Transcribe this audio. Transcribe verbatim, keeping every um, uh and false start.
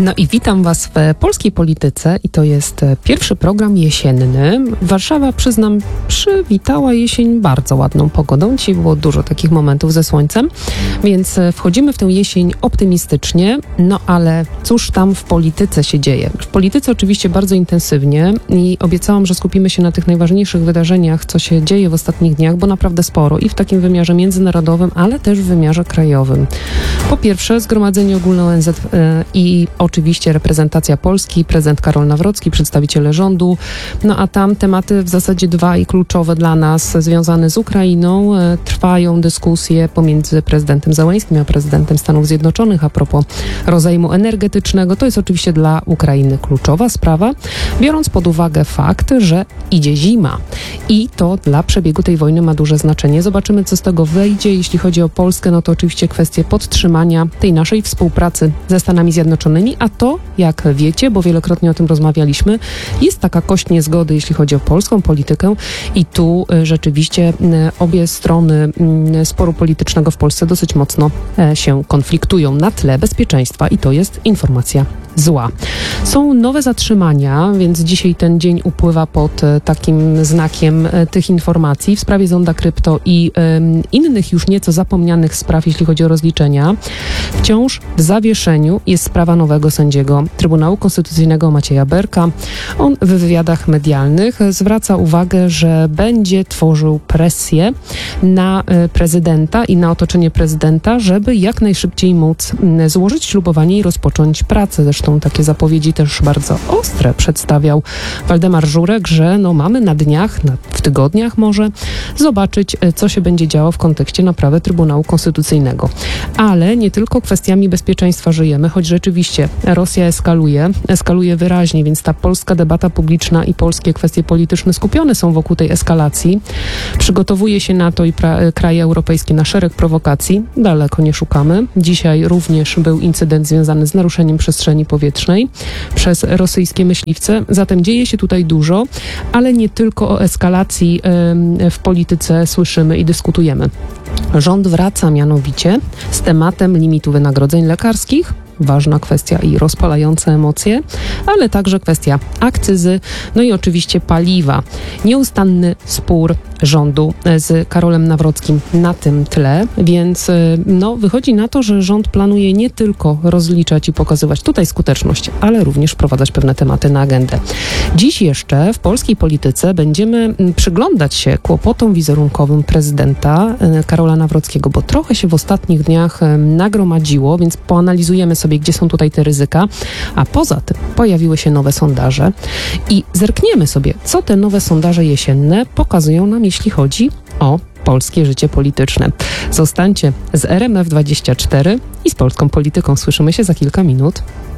No i witam Was w Polskiej Polityce i to jest pierwszy program jesienny. Warszawa, przyznam, przywitała jesień bardzo ładną pogodą. Dzisiaj było dużo takich momentów ze słońcem, więc wchodzimy w tę jesień optymistycznie, no ale cóż tam w polityce się dzieje? W polityce oczywiście bardzo intensywnie i obiecałam, że skupimy się na tych najważniejszych wydarzeniach, co się dzieje w ostatnich dniach, bo naprawdę sporo i w takim wymiarze międzynarodowym, ale też w wymiarze krajowym. Po pierwsze, Zgromadzenie Ogólne O N Z i oczywiście reprezentacja Polski, prezydent Karol Nawrocki, przedstawiciele rządu, no a tam tematy w zasadzie dwa i kluczowe dla nas związane z Ukrainą. Trwają dyskusje pomiędzy prezydentem Zełenskim a prezydentem Stanów Zjednoczonych a propos rozejmu energetycznego. To jest oczywiście dla Ukrainy kluczowa sprawa, biorąc pod uwagę fakt, że idzie zima i to dla przebiegu tej wojny ma duże znaczenie. Zobaczymy, co z tego wyjdzie. Jeśli chodzi o Polskę, no to oczywiście kwestie podtrzymania tej naszej współpracy ze Stanami Zjednoczonymi, a to, jak wiecie, bo wielokrotnie o tym rozmawialiśmy, jest taka kość niezgody, jeśli chodzi o polską politykę i tu y, rzeczywiście y, obie strony y, sporu politycznego w Polsce dosyć mocno y, się konfliktują na tle bezpieczeństwa i to jest informacja zła. Są nowe zatrzymania, więc dzisiaj ten dzień upływa pod y, takim znakiem y, tych informacji w sprawie Zonda Krypto i y, innych już nieco zapomnianych spraw, jeśli chodzi o rozliczenia. Wciąż w zawieszeniu jest sprawa nowego sędziego Trybunału Konstytucyjnego Macieja Berka. On w wywiadach medialnych zwraca uwagę, że będzie tworzył presję na y, prezydenta i na otoczenie prezydenta, żeby jak najszybciej móc y, złożyć ślubowanie i rozpocząć pracę. Zresztą takie zapowiedzi też bardzo ostre przedstawiał Waldemar Żurek, że no mamy na dniach, na, w tygodniach może zobaczyć, y, co się będzie działo w kontekście naprawy Trybunału Konstytucyjnego. Ale nie tylko kwestiami bezpieczeństwa żyjemy, choć rzeczywiście Rosja eskaluje, eskaluje wyraźnie, więc ta polska debata publiczna i polskie kwestie polityczne skupione są wokół tej eskalacji. Przygotowuje się NATO i pra- kraje europejskie na szereg prowokacji. Daleko nie szukamy. Dzisiaj również był incydent związany z naruszeniem przestrzeni powietrznej przez rosyjskie myśliwce. Zatem dzieje się tutaj dużo, ale nie tylko o eskalacji yy, w polityce słyszymy i dyskutujemy. Rząd wraca mianowicie z tematem limitu wynagrodzeń lekarskich. Ważna kwestia i rozpalające emocje, ale także kwestia akcyzy, no i oczywiście paliwa. Nieustanny spór rządu z Karolem Nawrockim na tym tle, więc no, wychodzi na to, że rząd planuje nie tylko rozliczać i pokazywać tutaj skuteczność, ale również wprowadzać pewne tematy na agendę. Dziś jeszcze w polskiej polityce będziemy przyglądać się kłopotom wizerunkowym prezydenta Karola Nawrockiego, bo trochę się w ostatnich dniach nagromadziło, więc poanalizujemy sobie, gdzie są tutaj te ryzyka, a poza tym pojawiły się nowe sondaże i zerkniemy sobie, co te nowe sondaże jesienne pokazują nam, jeśli chodzi o polskie życie polityczne. Zostańcie z R M F dwadzieścia cztery i z polską polityką. Słyszymy się za kilka minut.